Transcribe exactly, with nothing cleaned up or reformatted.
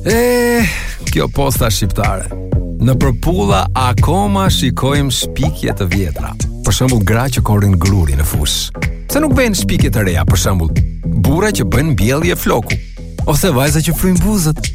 E, kjo posta shqiptare. Në përpulla akoma shikojmë shpikje të vjetra. Për shembull, gra që korrin gruri në fush. Se nuk vjen shpikje të reja, për shembull, burra që bën mbjellje floku, ose vajza që fryn buzët.